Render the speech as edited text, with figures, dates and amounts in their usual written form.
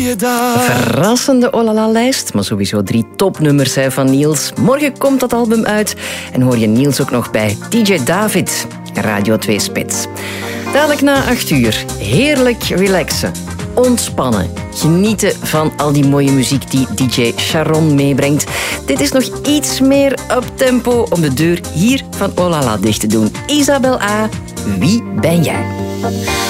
Verrassende Olala-lijst, maar sowieso 3 topnummers van Niels. Morgen komt dat album uit en hoor je Niels ook nog bij DJ David, Radio 2 Spits. Dadelijk na 8 uur, heerlijk relaxen, ontspannen, genieten van al die mooie muziek die DJ Sharon meebrengt. Dit is nog iets meer uptempo om de deur hier van Olala dicht te doen. Isabel A., wie ben jij?